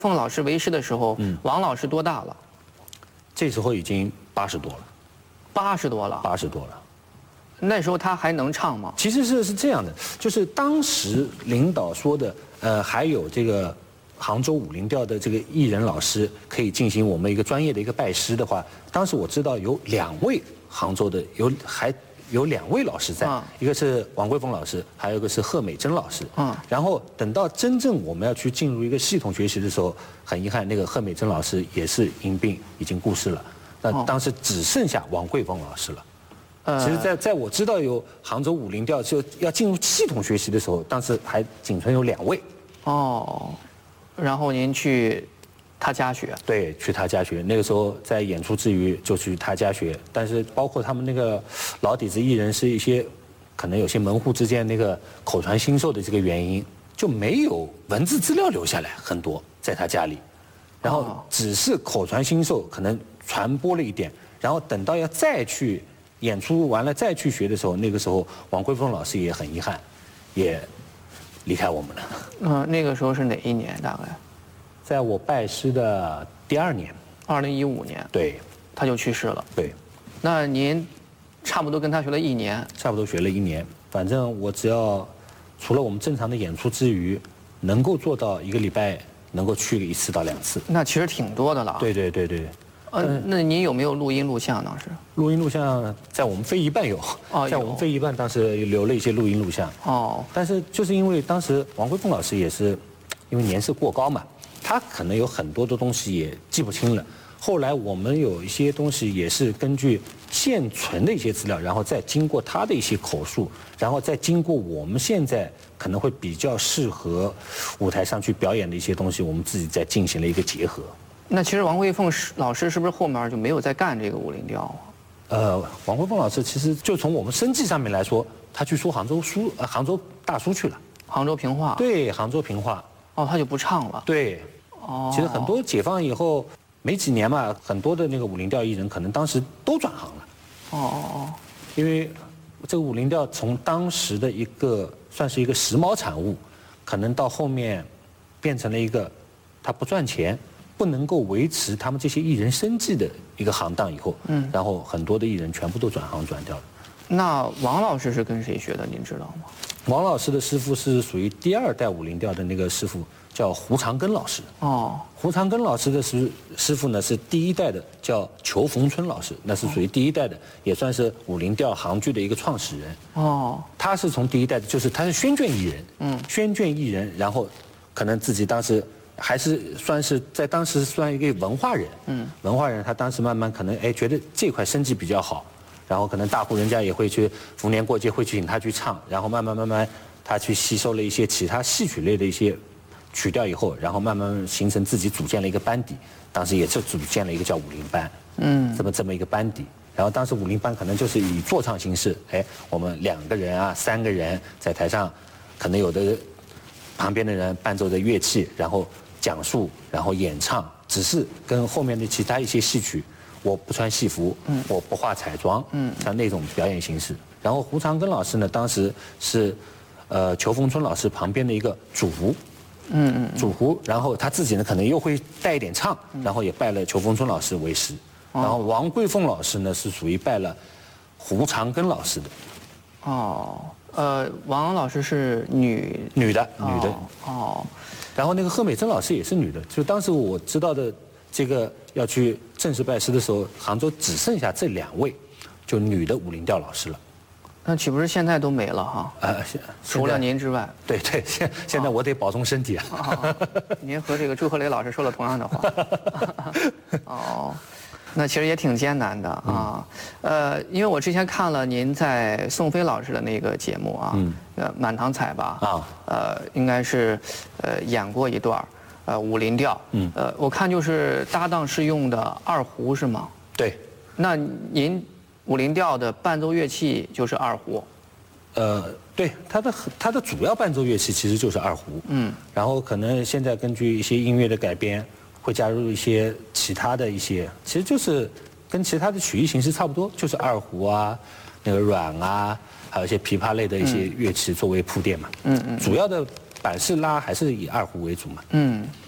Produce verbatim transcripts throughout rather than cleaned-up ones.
凤老师为师的时候，嗯，王老师多大了？ 这时候已经八十多了， 八十多了， 八十多了。 那时候他还能唱吗？ 其实是是这样的，就是当时领导说的，呃，还有这个杭州武林调的这个艺人老师可以进行我们一个专业的一个拜师的话，当时我知道有两位杭州的有还。有两位老师在，嗯、一个是王桂凤老师，还有一个是贺美珍老师。嗯，然后等到真正我们要去进入一个系统学习的时候，很遗憾，那个贺美珍老师也是因病已经过世了。那当时只剩下王桂凤老师了。呃，其实在，在在我知道有杭州武林调就要进入系统学习的时候，当时还仅存有两位。 哦，然后您去。他家学， 对，去他家学。那个时候在演出之余就去他家学，但是包括他们那个老底子艺人是一些，可能有些门户之间那个口传心授的这个原因，就没有文字资料留下来很多在他家里，然后只是口传心授，可能传播了一点，然后等到要再去演出完了再去学的时候，那个时候王桂凤老师也很遗憾，也离开我们了。 嗯，那个时候是哪一年大概？ 在我拜师的第二年， 二零一五年， 对， 他就去世了。 对， 那您差不多跟他学了一年， 差不多学了一年。反正我只要除了我们正常的演出之余，能够做到一个礼拜能够去一次到两次， 那其实挺多的了。 对对对对。 呃，那您有没有录音录像当时？ 录音录像在我们非遗办有，哦、在我们非遗办当时留了一些录音录像。哦。但是就是因为当时王桂凤老师也是因为年事过高嘛。他可能有很多的东西也记不清了。后来我们有一些东西也是根据现存的一些资料，然后再经过他的一些口述，然后再经过我们现在可能会比较适合舞台上去表演的一些东西，我们自己再进行了一个结合。 那其实王桂凤老师是不是后面就没有再干这个武林调啊？ 呃，王桂凤老师其实就从我们生计上面来说，他去说杭州书，呃，杭州大书去了。 杭州评话。 对，杭州评话。 哦，他就不唱了。 对。哦，其实很多解放以后没几年嘛，很多的那个武林调艺人可能当时都转行了。哦哦哦，因为这个武林调从当时的一个算是一个时髦产物，可能到后面变成了一个他不赚钱、不能够维持他们这些艺人生计的一个行当以后，嗯，然后很多的艺人全部都转行转掉了。 那王老师是跟谁学的？您知道吗？ 王老师的师傅是属于第二代武林调的那个师傅。叫胡长根老师哦，胡长根老师的师师傅呢是第一代的，叫裘逢春老师，那是属于第一代的，也算是武林调杭剧的一个创始人哦。他是从第一代的，就是他是宣卷艺人，嗯，宣卷艺人，然后可能自己当时还是算是在当时算一个文化人，嗯，文化人，他当时慢慢可能哎觉得这块生计比较好，然后可能大户人家也会去逢年过节会去请他去唱，然后慢慢慢慢他去吸收了一些其他戏曲类的一些。曲调以后，然后慢慢形成自己组建了一个班底，当时也是组建了一个叫武林班，嗯，这么这么一个班底。然后当时武林班可能就是以坐唱形式，哎，我们两个人啊，三个人在台上，可能有的旁边的人伴奏着乐器，然后讲述，然后演唱，只是跟后面的其他一些戏曲，我不穿戏服，嗯，我不化彩妆，嗯，像那种表演形式。然后胡长根老师呢，当时是，呃，裘逢春老师旁边的一个主胡。嗯嗯，主胡，然后他自己呢可能又会带一点唱，然后也拜了裘逢春老师为师，然后王桂凤老师呢是属于拜了胡长根老师的。哦，呃，王老师是女女的女的哦，然后那个贺美珍老师也是女的，就当时我知道的这个要去正式拜师的时候，杭州只剩下这两位，就女的武林调老师了。 那岂不是现在都没了哈？呃，除了您之外， 对对，现现在我得保重身体啊。 哦、您和这个朱鹤雷老师说了同样的话。哦，那其实也挺艰难的啊。呃，因为我之前看了您在宋飞老师的那个节目啊，嗯，呃，满堂彩吧，啊，呃，应该是呃演过一段呃武林调，嗯，呃，我看就是搭档是用的二胡是吗？ 对。 那您。武林调的伴奏乐器就是二胡， 呃，对，它的它的主要伴奏乐器其实就是二胡，嗯，然后可能现在根据一些音乐的改编，会加入一些其他的一些，其实就是跟其他的曲艺形式差不多，就是二胡啊，那个阮啊，还有一些琵琶类的一些乐器作为铺垫嘛，嗯嗯，主要的板式拉还是以二胡为主嘛， 嗯。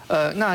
呃，那。